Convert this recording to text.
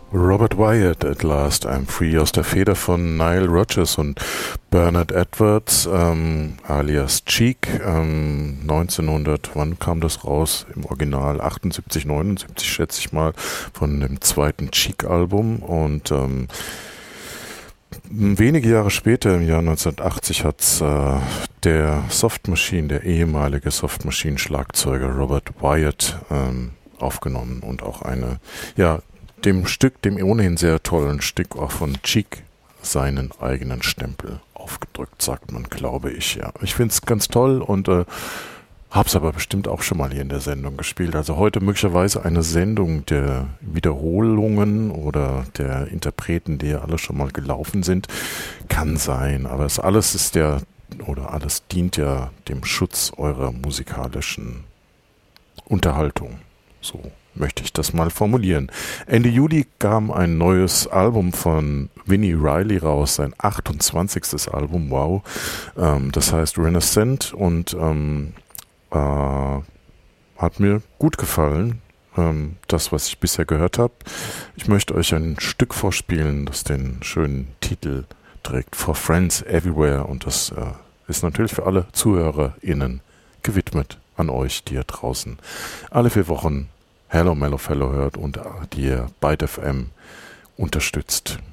Robert Wyatt, At Last I'm Free, aus der Feder von Nile Rodgers und Bernard Edwards, alias Cheek. 1900, wann kam das raus? Im Original 78, 79 schätze ich mal, von dem zweiten Cheek-Album. Und wenige Jahre später, im Jahr 1980, hat der Soft Machine, der ehemalige Soft Machine-Schlagzeuger Robert Wyatt aufgenommen und auch dem ohnehin sehr tollen Stück auch von Cheek seinen eigenen Stempel aufgedrückt, sagt man, glaube ich. Ja, ich finde es ganz toll und hab's aber bestimmt auch schon mal hier in der Sendung gespielt. Also heute möglicherweise eine Sendung der Wiederholungen oder der Interpreten, die ja alle schon mal gelaufen sind, kann sein. Aber alles dient ja dem Schutz eurer musikalischen Unterhaltung. So möchte ich das mal formulieren. Ende Juli kam ein neues Album von Vinnie Riley raus, sein 28. Album, wow. Das heißt Renaissance und hat mir gut gefallen, das, was ich bisher gehört habe. Ich möchte euch ein Stück vorspielen, das den schönen Titel trägt, For Friends Everywhere, und das ist natürlich für alle ZuhörerInnen gewidmet an euch, die ihr draußen alle 4 Wochen Hello Mellow Fellow hört und die ihr Byte FM unterstützt.